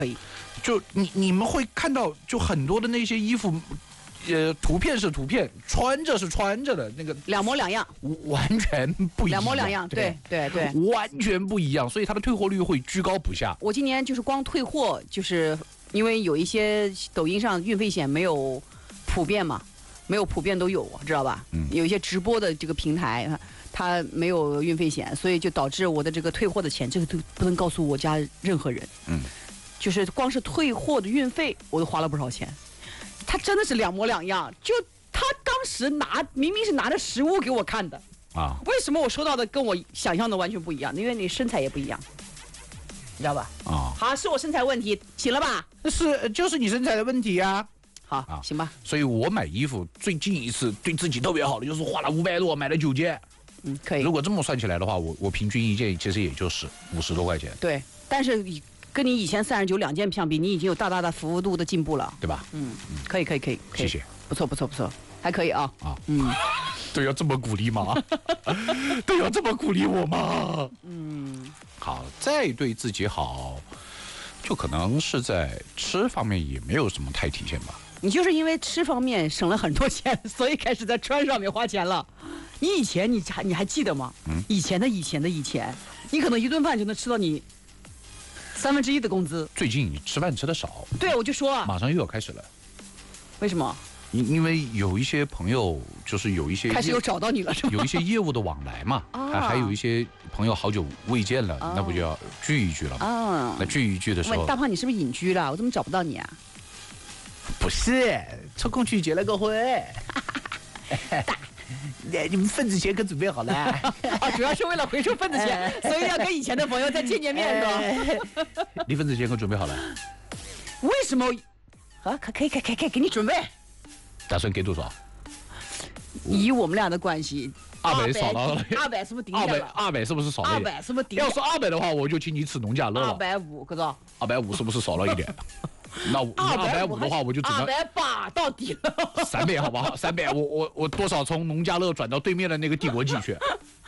可以。 就你们会看到，就很多的那些衣服，图片是图片，穿着是穿着的，那个两模两样， 完全不一样。 两模两样，对， 完全不一样，所以它的退货率会居高不下。 我今年就是光退货，就是因为有一些抖音上运费险没有普遍嘛，没有普遍都有，知道吧？有一些直播的这个平台，它没有运费险，所以就导致我的这个退货的钱，这个都不能告诉我家任何人。就是光是退货的运费，我都花了不少钱。他真的是两模两样，就他当时明明是拿着实物给我看的啊，为什么我收到的跟我想象的完全不一样？因为你身材也不一样，你知道吧？啊，好，是我身材问题，行了吧？ 就是你身材的问题啊。 好，行吧。 所以我买衣服最近一次对自己特别好的，就是花了500多买了9件。 可以。 如果这么算起来的话，我平均一件其实也就是50多块钱。 对，但是跟你以前39两件相比，你已经有大大的服务度的进步了， 对吧？ 可以， 谢谢， 不错，还可以啊。 对，要这么鼓励吗？对，要这么鼓励我吗？好，再对自己好，就可能是在吃方面也没有什么太体现吧。 你就是因为吃方面省了很多钱，所以开始在穿上面花钱了。你以前你还记得吗？以前，你可能一顿饭就能吃到你1/3的工资。 最近你吃饭吃的少。对， 我就说啊， 马上又要开始了。 为什么？ 因为有一些朋友，就是有一些开始又找到你了，是吧？ 有一些业务的往来嘛，还有一些朋友好久未见了，那不就要聚一聚了吗？那聚一聚的时候， 大胖，你是不是隐居了？我怎么找不到你啊？ 不是，抽空去结了个婚。你们份子钱可准备好了？ 主要是为了回收份子钱，所以要跟以前的朋友再见面，是吧？ 你份子钱可准备好了？ 为什么？可以，给你准备。 打算给多少？ 以我们俩的关系 ，200少了。 200是不是顶点了 ？200是不是少了一点？ 200是不是顶点？ 要是200的话，我就请你吃农家乐了。 250，可是 250是不是少了一点？那250的话，我就只能 280到底了。 300好不好？300，我多少从农家乐转到对面的那个帝国记去？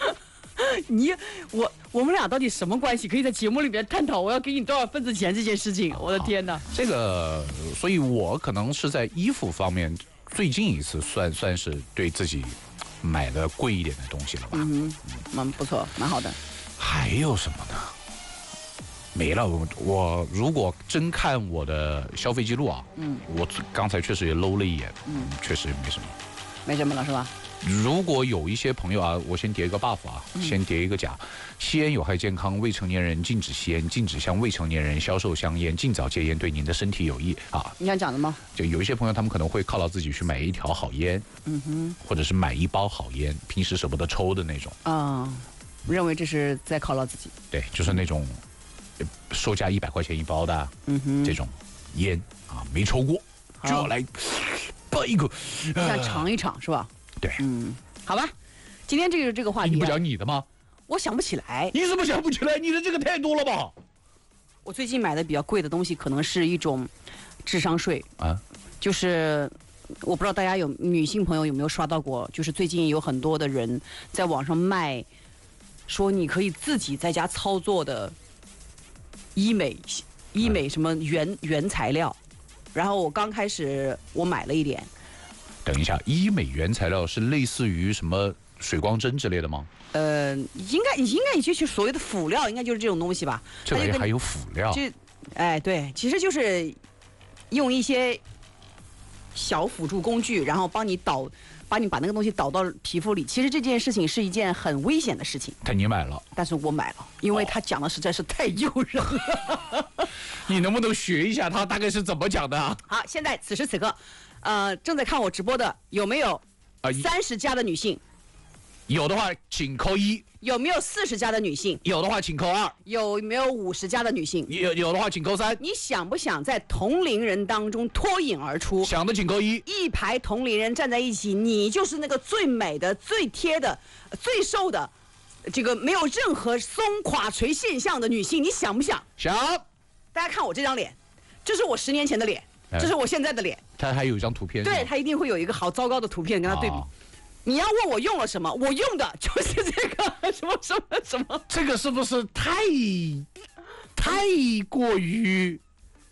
我们俩到底什么关系？可以在节目里面探讨我要给你多少份子钱这件事情。我的天哪！ 这个，所以我可能是在衣服方面最近一次算是对自己买的贵一点的东西了吧？ 不错，蛮好的。 还有什么呢？没了。我如果真看我的消费记录啊，我刚才确实也搂了一眼，确实没什么了是吧？ 如果有一些朋友啊，我先叠一个 buff 啊，先叠一个甲。吸烟有害健康，未成年人禁止吸烟，禁止向未成年人销售香烟，尽早戒烟，对您的身体有益啊。 你想讲的吗？ 就有一些朋友，他们可能会犒劳自己去买一条好烟，或者是买一包好烟，平时舍不得抽的那种。 认为这是在犒劳自己。 对，就是那种售价100块钱一包的，这种烟啊，没抽过就要来爆一口， 想尝一尝是吧？ 对， 好吧，今天这个话题， 你不讲你的吗？ 我想不起来。 你怎么想不起来？你的这个太多了吧？ 我最近买的比较贵的东西，可能是一种智商税啊，就是我不知道大家女性朋友有没有刷到过，就是最近有很多的人在网上卖，说你可以自己在家操作的医美什么原材料，然后我刚开始我买了一点。 等一下，医美原材料是类似于什么水光针之类的吗？ 应该就是所谓的辅料，应该就是这种东西吧。 这里还有辅料？ 对，其实就是用一些小辅助工具，然后帮你把那个东西导到皮肤里。其实这件事情是一件很危险的事情。 但你买了？ 但是我买了，因为他讲的实在是太诱人了。 你能不能学一下他大概是怎么讲的啊？ 好，现在此时此刻。正在看我直播的有没有30加的女性？ 有的话请扣1。 有没有40加的女性？ 有的话请扣2。 有没有50加的女性？ 有的话请扣3。 你想不想在同龄人当中脱颖而出？ 想的请扣1。 一排同龄人站在一起，你就是那个最美的、最贴的、最瘦的，这个没有任何松垮垂现象的女性，你想不想？ 想。 大家看我这张脸，这是我10年前的脸。这是我现在的脸， 他还有一张图片， 对，他一定会有一个好糟糕的图片跟他对比。你要问我用了什么，我用的就是这个什么。 这个是不是太过于